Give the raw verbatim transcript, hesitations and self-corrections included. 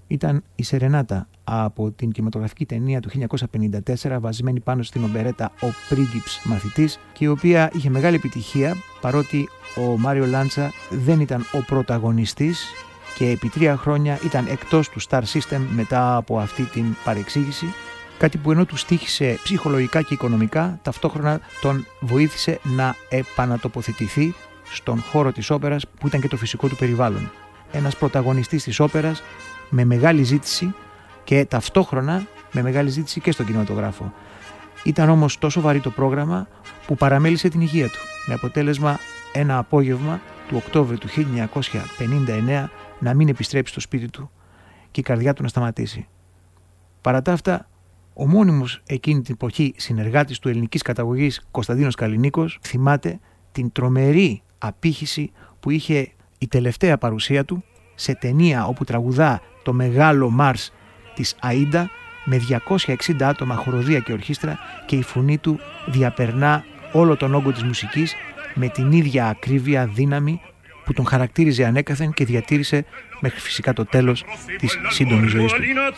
ήταν η Σερενάτα από την κινηματογραφική ταινία του χίλια εννιακόσια πενήντα τέσσερα, βασισμένη πάνω στην ομπερέτα «Ο πρίγκιπς μαθητής», και η οποία είχε μεγάλη επιτυχία, παρότι ο Μάριο Λάντσα δεν ήταν ο πρωταγωνιστής και επί τρία χρόνια ήταν εκτός του Star System μετά από αυτή την παρεξήγηση, κάτι που ενώ του στοίχησε ψυχολογικά και οικονομικά, ταυτόχρονα τον βοήθησε να επανατοποθετηθεί στον χώρο της όπερας, που ήταν και το φυσικό του περιβάλλον. Ένας πρωταγωνιστής της όπερας με μεγάλη ζήτηση και ταυτόχρονα με μεγάλη ζήτηση και στον κινηματογράφο. Ήταν όμως τόσο βαρύ το πρόγραμμα που παραμέλησε την υγεία του, με αποτέλεσμα ένα απόγευμα του Οκτώβρη του χίλια εννιακόσια πενήντα εννέα να μην επιστρέψει στο σπίτι του και η καρδιά του να σταματήσει. Παρά τα αυτά, ο μόνιμος εκείνη την εποχή συνεργάτης του ελληνικής καταγωγής Κωνσταντίνος Καλλινίκος θυμάται την τρομερή απήχηση που είχε η τελευταία παρουσία του σε ταινία όπου τραγουδά το μεγάλο Μάρς της Αΐντα με διακόσια εξήντα άτομα χοροδία και ορχήστρα, και η φωνή του διαπερνά όλο τον όγκο της μουσικής με την ίδια ακρίβεια, δύναμη που τον χαρακτήριζε ανέκαθεν και διατήρησε μέχρι φυσικά το τέλος της σύντομης ζωής του.